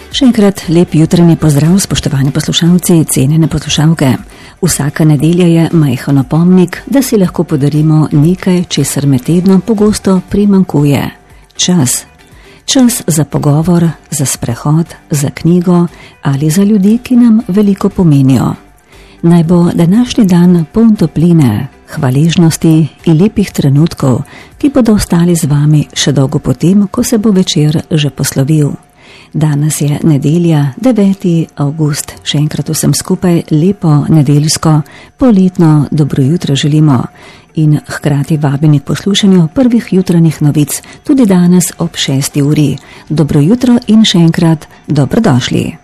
Še enkrat lep jutranji pozdrav, spoštovani poslušalci, cenjene poslušalke. Vsaka nedelja je majhen opomnik, da si lahko podarimo nekaj, česar med tednom pogosto primanjkuje. Čas. Čas za pogovor, za sprehod, za knjigo ali za ljudi, ki nam veliko pomenijo. Naj bo današnji dan poln topline, hvaležnosti in lepih trenutkov, ki bodo ostali z vami še dolgo potem, ko se bo večer že poslovil. Danes je nedelja, 9. avgust. Še enkrat vsem skupaj lepo nedeljsko, poletno dobro jutro želimo in hkrati vabeni k poslušanju prvih jutranjih novic, tudi danes ob 6. uri. Dobro jutro in še enkrat dobrodošli.